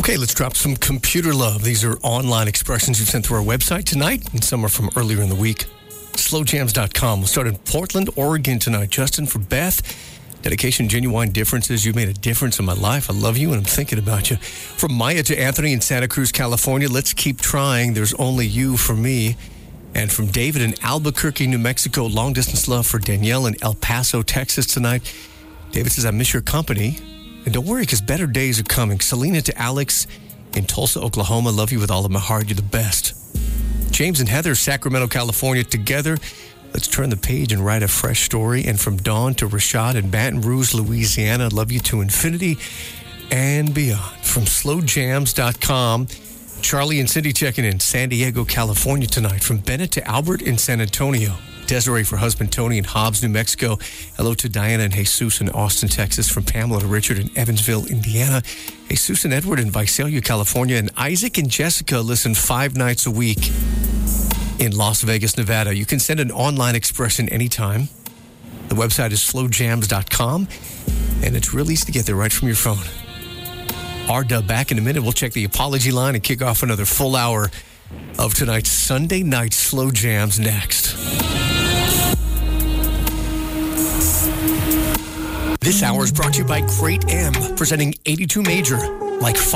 Okay, let's drop some computer love. These are online expressions you've sent through our website tonight, and some are from earlier in the week. Slowjams.com. We'll start in Portland, Oregon tonight. Justin, for Beth. Dedication, genuine differences. You've made a difference in my life. I love you, and I'm thinking about you. From Maya to Anthony in Santa Cruz, California. Let's keep trying. There's only you for me. And from David in Albuquerque, New Mexico. Long distance love for Danielle in El Paso, Texas tonight. David says, I miss your company. And don't worry, because better days are coming. Selena to Alex in Tulsa, Oklahoma. Love you with all of my heart. You're the best. James and Heather, Sacramento, California. Together, let's turn the page and write a fresh story. And from Dawn to Rashad in Baton Rouge, Louisiana. Love you to infinity and beyond. From slowjams.com. Charlie and Cindy checking in San Diego, California tonight. From Bennett to Albert in San Antonio. Desiree for husband Tony in Hobbs, New Mexico. Hello to Diana and Jesus in Austin, Texas. From Pamela to Richard in Evansville, Indiana. Jesus and Edward in Visalia, California. And Isaac and Jessica listen 5 nights a week in Las Vegas, Nevada. You can send an online expression anytime. The website is slowjams.com, and it's real easy to get there right from your phone. R-Dub back in a minute. We'll check the apology line and kick off another full hour of tonight's Sunday night Slow Jams next. This hour is brought to you by Great M, presenting 82 Major, like